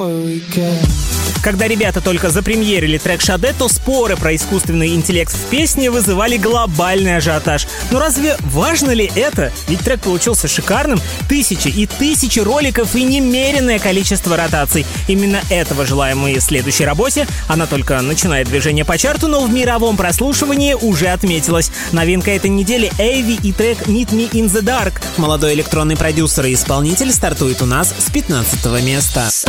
Когда ребята только запремьерили трек «Шаде», то споры про искусственный интеллект в песне вызывали глобальный ажиотаж. Но разве важно ли это? Ведь трек получился шикарным, тысячи и тысячи роликов и немеренное количество ротаций. Именно этого желаем мы следующей работе. Она только начинает движение по чарту, но в мировом прослушивании уже отметилась. Новинка этой недели — Эйви и трек «Meet Me in the Dark». Молодой электронный продюсер и исполнитель стартует у нас с 15 места.